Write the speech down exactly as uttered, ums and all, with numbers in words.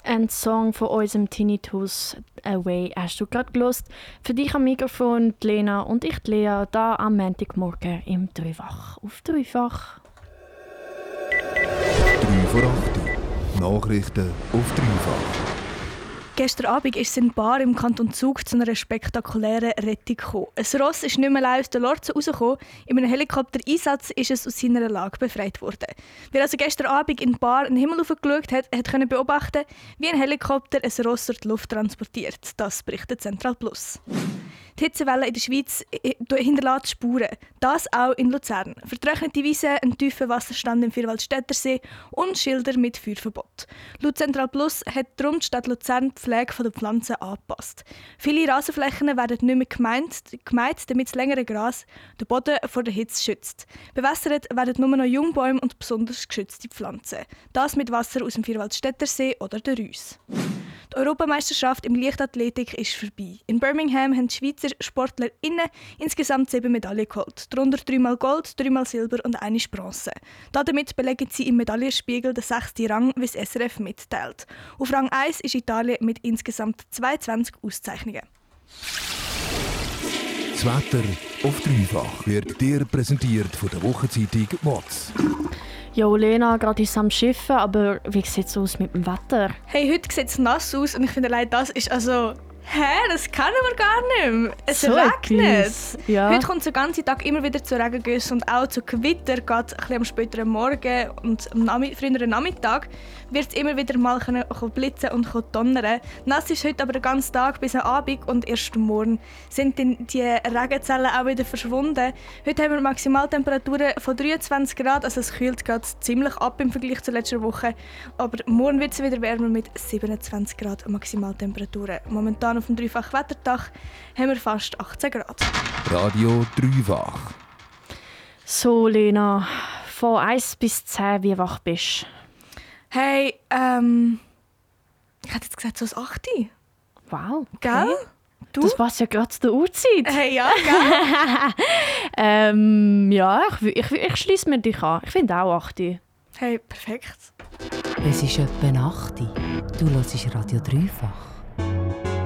ein Song von unserem Tinnitus Away hast du gerade gehört. Für dich am Mikrofon die Lena und ich die Lea, da am Montagmorgen im Dreifach. Auf Dreifach. drei vor acht. Nachrichten auf Dreifach. Gestern Abend ist es in Bar im Kanton Zug zu einer spektakulären Rettung gekommen. Ein Ross ist nicht mehr allein aus der Lorze rausgekommen. In einem Helikoptereinsatz ist es aus seiner Lage befreit worden. Wer also gestern Abend in Bar in den Himmel hochgeschaut hat, hat können beobachten, wie ein Helikopter ein Ross durch die Luft transportiert. Das berichtet Central Plus. Die Hitzewelle in der Schweiz hinterlässt Spuren. Das auch in Luzern. Vertrocknete Wiesen, ein tiefer Wasserstand im Vierwaldstättersee und Schilder mit Feuerverbot. Laut Central Plus hat darum die Stadt Luzern die Pflege der Pflanzen angepasst. Viele Rasenflächen werden nicht mehr gemeint, gemeint damit das längere Gras den Boden vor der Hitze schützt. Bewässert werden nur noch Jungbäume und besonders geschützte Pflanzen. Das mit Wasser aus dem Vierwaldstättersee oder der Reuss. Die Europameisterschaft im Leichtathletik ist vorbei. In Birmingham haben die Schweizer SportlerInnen insgesamt sieben Medaillen geholt. Darunter dreimal Gold, dreimal Silber und eine Bronze. Damit belegen sie im Medaillenspiegel den sechsten Rang, wie das S R F mitteilt. Auf Rang eins ist Italien mit insgesamt zweiundzwanzig Auszeichnungen. Das Wetter auf Dreifach wird dir präsentiert von der Wochenzeitung W A Z. Jo, Lena, gerade ist am Schiffen, aber wie sieht es aus mit dem Wetter? Hey, heute sieht es nass aus und ich finde allein das ist also... Hä? Das kennen wir gar nicht mehr. Es so regnet. Ja. Heute kommt es den ganzen Tag immer wieder zu Regengüssen und auch zu Gewitter. Gerade ein bisschen am späteren Morgen und am Nami- früheren Nachmittag wird es immer wieder mal können, können blitzen und können donnern. Nass ist heute aber den ganzen Tag bis am Abend und erst morgen sind dann die Regenzellen auch wieder verschwunden. Heute haben wir Maximaltemperaturen von dreiundzwanzig Grad, also es kühlt gerade ziemlich ab im Vergleich zur letzten Woche. Aber morgen wird es wieder wärmer mit siebenundzwanzig Grad Maximaltemperaturen. Momentan auf dem Dreifach Wetterdach haben wir fast achtzehn Grad. Radio Dreifach. So, Lena, von eins bis zehn, wie wach bist du? Hey, ähm... ich hätte jetzt gesagt, so ein acht. Wow, okay. Gell? Du? Das passt ja gerade zu der Uhrzeit. Hey, ja, gell? ähm, ja, ich, ich, ich schließe mir dich an. Ich finde auch acht. Hey, perfekt. Es ist etwa acht. Du hörst Radio Dreifach.